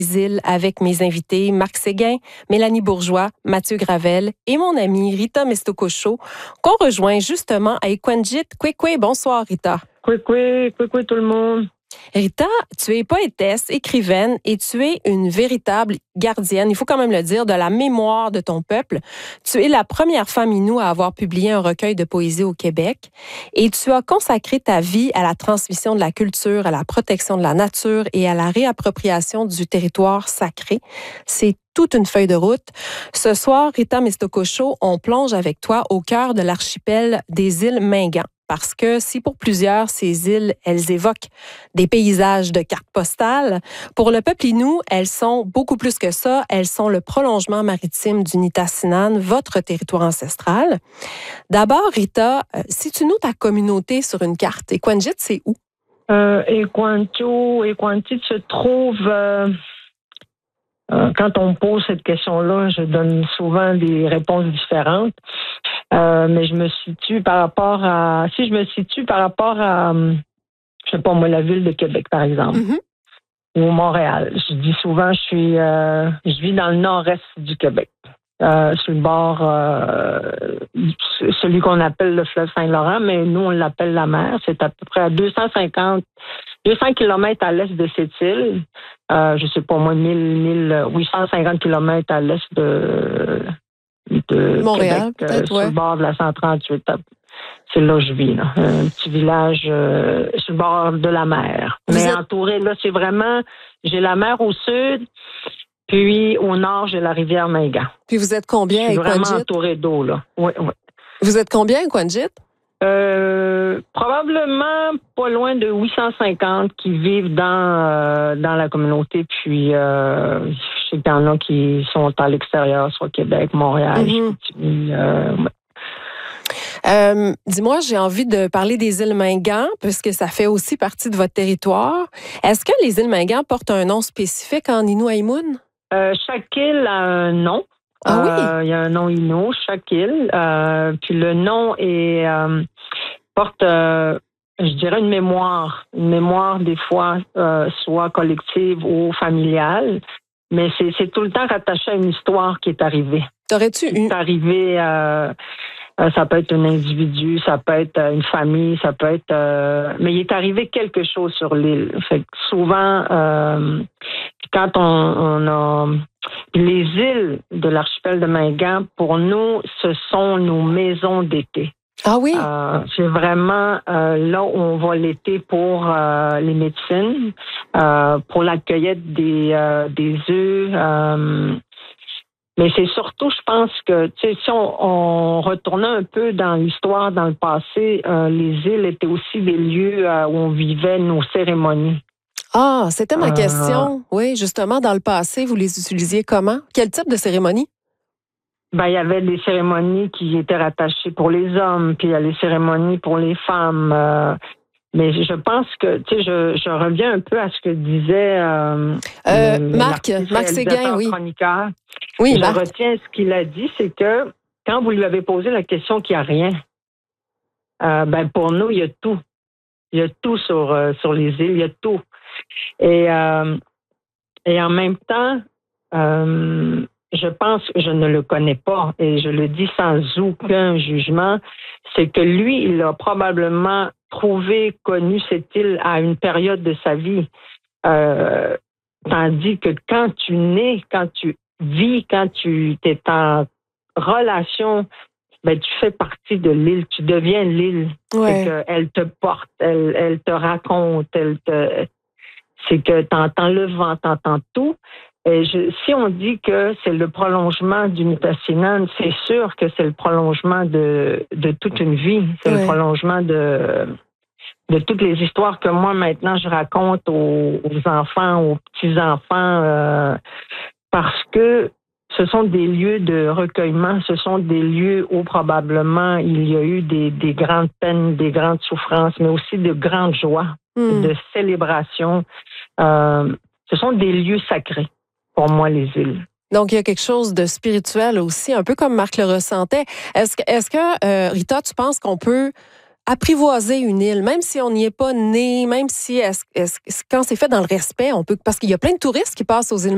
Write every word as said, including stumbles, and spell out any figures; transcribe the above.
îles avec mes invités Marc Séguin, Mélanie Bourgeois, Mathieu Gravel et mon amie Rita Meztococho, qu'on rejoint justement à Equanjit. Kwekwe, bonsoir Rita. Kwekwe, kwekwe tout le monde. Rita, tu es poétesse, écrivaine et tu es une véritable gardienne, il faut quand même le dire, de la mémoire de ton peuple. Tu es la première femme Innu à avoir publié un recueil de poésie au Québec et tu as consacré ta vie à la transmission de la culture, à la protection de la nature et à la réappropriation du territoire sacré. C'est toute une feuille de route. Ce soir, Rita Meztococho, on plonge avec toi au cœur de l'archipel des îles Mingan. Parce que si pour plusieurs, ces îles, elles évoquent des paysages de cartes postales, pour le peuple Innu, elles sont beaucoup plus que ça. Elles sont le prolongement maritime du Nitassinan, votre territoire ancestral. D'abord, Rita, si tu nous ta communauté sur une carte, Equanjit, c'est où? Euh, Equanto, Equanjit se trouve... Euh, euh, quand on me pose cette question-là, je donne souvent des réponses différentes. Euh, mais je me situe par rapport à... Si je me situe par rapport à, je sais pas moi, la ville de Québec, par exemple, mm-hmm. ou Montréal. Je dis souvent, je suis, euh, je vis dans le nord-est du Québec, euh, sur le bord, euh, celui qu'on appelle le fleuve Saint-Laurent, mais nous, on l'appelle la mer. C'est à peu près à deux cent cinquante, deux cents kilomètres à l'est de cette île. Euh, je sais pas moi, mille, huit cent cinquante kilomètres à l'est de... de Montréal, Québec, euh, sur ouais. le bord de la cent trente-huit. C'est là où je vis, là. Un petit village euh, sur le bord de la mer. Vous Mais êtes... entouré, là, c'est vraiment... J'ai la mer au sud, puis au nord, j'ai la rivière Mingan. Puis vous êtes combien à Equanjit? Je suis vraiment entouré d'eau, là. Oui, oui. Vous êtes combien à Equanjit? Euh, probablement pas loin de huit cent cinquante qui vivent dans euh, dans la communauté. Puis euh, je sais qu'il y en a qui sont à l'extérieur, soit Québec, Montréal. Mm-hmm. euh, ouais. euh, dis-moi, j'ai envie de parler des îles Mingan, puisque ça fait aussi partie de votre territoire. Est-ce que les îles Mingan portent un nom spécifique en Innu Aïmoun? Euh, chaque île a un nom. Ah oui? Euh, il y a un nom Innu, chaque île. Euh, puis le nom est euh, porte, euh, je dirais, une mémoire. Une mémoire, des fois, euh, soit collective ou familiale. Mais c'est, c'est tout le temps rattaché à une histoire qui est arrivée. T'aurais-tu une... C'est arrivé... Euh, ça peut être un individu, ça peut être une famille, ça peut être... Euh, mais il est arrivé quelque chose sur l'île. Fait que souvent, euh, quand on, on a... Les îles de l'archipel de Mingan, pour nous, ce sont nos maisons d'été. Ah oui? Euh, c'est vraiment euh, là où on va l'été pour euh, les médecines, euh, pour la cueillette des, euh, des œufs. Euh, mais c'est surtout, je pense que, tu sais, si on, on retournait un peu dans l'histoire, dans le passé, euh, les îles étaient aussi des lieux euh, où on vivait nos cérémonies. Ah, c'était ma euh, question. Oui, justement, dans le passé, vous les utilisiez comment? Quel type de cérémonie? Ben, il y avait des cérémonies qui étaient rattachées pour les hommes, puis il y a les cérémonies pour les femmes. Euh, mais je pense que, tu sais, je, je reviens un peu à ce que disait euh, euh, le, Marc, Marc Séguin, oui. Chroniqueur. Oui, je Marc. retiens ce qu'il a dit, c'est que quand vous lui avez posé la question qu'il n'y a rien, euh, ben pour nous, il y a tout. Il y a tout sur, euh, sur les îles, il y a tout. Et, euh, et en même temps, euh, je pense que je ne le connais pas et je le dis sans aucun jugement, c'est que lui, il a probablement trouvé, connu cette île à une période de sa vie. Euh, tandis que quand tu nais, quand tu vis, quand tu es en relation, ben, tu fais partie de l'île, tu deviens l'île. Ouais. C'est qu'elle te porte, elle, elle te raconte, elle te... C'est que tu entends le vent, tu entends tout. Et je, si on dit que c'est le prolongement du Nitassinan, c'est sûr que c'est le prolongement de, de toute une vie. C'est ouais. le prolongement de, de toutes les histoires que moi, maintenant, je raconte aux, aux enfants, aux petits-enfants, euh, parce que ce sont des lieux de recueillement, ce sont des lieux où probablement il y a eu des, des grandes peines, des grandes souffrances, mais aussi de grandes joies, mmh. de célébrations. Euh, ce sont des lieux sacrés, pour moi, les îles. Donc, il y a quelque chose de spirituel aussi, un peu comme Marc le ressentait. Est-ce que, est-ce que euh, Rita, tu penses qu'on peut apprivoiser une île, même si on n'y est pas né, même si est-ce, est-ce, quand c'est fait dans le respect, on peut, parce qu'il y a plein de touristes qui passent aux îles